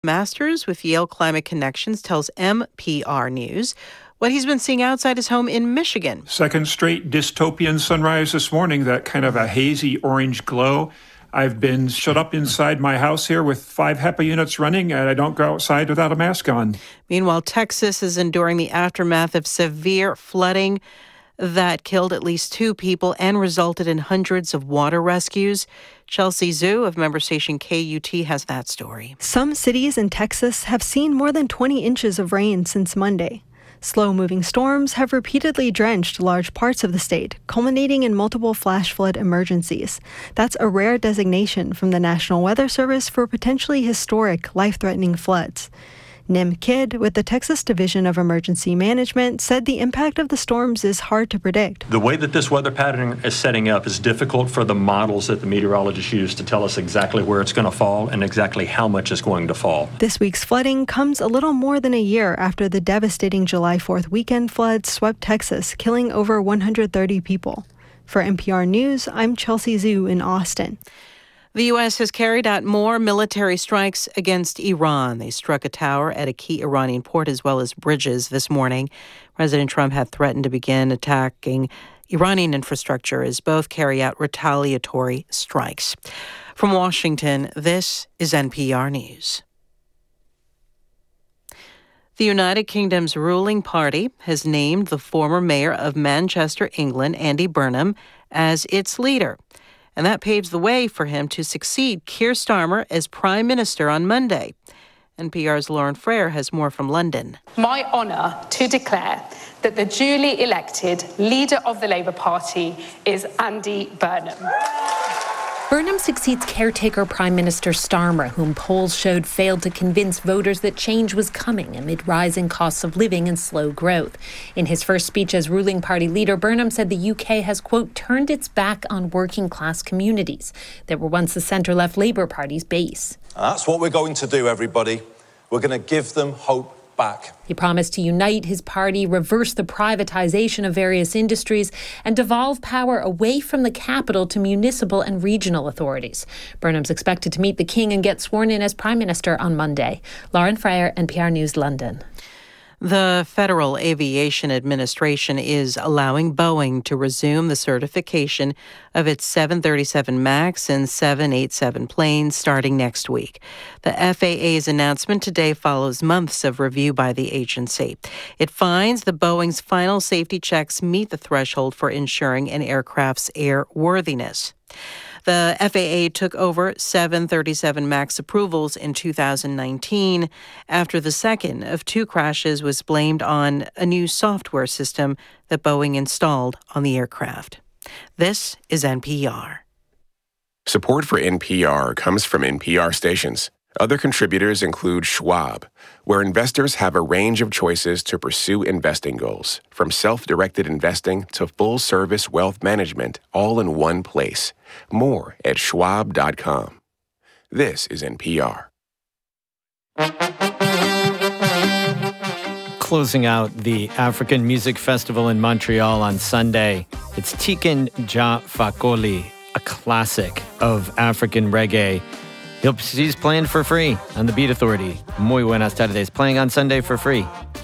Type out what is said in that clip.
Masters with Yale Climate Connections tells NPR News what he's been seeing outside his home in Michigan. Second straight dystopian sunrise this morning, that kind of a hazy orange glow. I've been shut up inside my house here with 5 HEPA units running, and I don't go outside without a mask on. Meanwhile, Texas is enduring the aftermath of severe flooding that killed at least 2 people and resulted in hundreds of water rescues. Chelsea Zhu of member station KUT has that story. Some cities in Texas have seen more than 20 inches of rain since Monday. Slow-moving storms have repeatedly drenched large parts of the state, culminating in multiple flash flood emergencies. That's a rare designation from the National Weather Service for potentially historic, life-threatening floods. Nim Kidd, with the Texas Division of Emergency Management, said the impact of the storms is hard to predict. The way that this weather pattern is setting up is difficult for the models that the meteorologists use to tell us exactly where it's going to fall and exactly how much is going to fall. This week's flooding comes a little more than a year after the devastating July 4th weekend floods swept Texas, killing over 130 people. For NPR News, I'm Chelsea Zhu in Austin. The U.S. has carried out more military strikes against Iran. They struck a tower at a key Iranian port as well as bridges this morning. President Trump had threatened to begin attacking Iranian infrastructure as both carry out retaliatory strikes. From Washington, this is NPR News. The United Kingdom's ruling party has named the former mayor of Manchester, England, Andy Burnham, as its leader. And that paves the way for him to succeed Keir Starmer as Prime Minister on Monday. NPR's Lauren Frere has more from London. My honour to declare that the duly elected leader of the Labour Party is Andy Burnham. Burnham succeeds caretaker Prime Minister Starmer, whom polls showed failed to convince voters that change was coming amid rising costs of living and slow growth. In his first speech as ruling party leader, Burnham said the UK has, quote, turned its back on working class communities that were once the centre-left Labour Party's base. That's what we're going to do, everybody. We're going to give them hope back. He promised to unite his party, reverse the privatisation of various industries, and devolve power away from the capital to municipal and regional authorities. Burnham's expected to meet the King and get sworn in as Prime Minister on Monday. Lauren Frere, NPR News, London. The Federal Aviation Administration is allowing Boeing to resume the certification of its 737 MAX and 787 planes starting next week. The FAA's announcement today follows months of review by the agency. It finds that Boeing's final safety checks meet the threshold for ensuring an aircraft's airworthiness. The FAA took over 737 MAX approvals in 2019 after the second of 2 crashes was blamed on a new software system that Boeing installed on the aircraft. This is NPR. Support for NPR comes from NPR stations. Other contributors include Schwab, where investors have a range of choices to pursue investing goals, from self-directed investing to full-service wealth management, all in one place. More at schwab.com. This is NPR. Closing out the African Music Festival in Montreal on Sunday, it's Tiken Jah Fakoly, a classic of African reggae. He's playing for free on the Beat Authority. Muy buenas tardes. Playing on Sunday for free.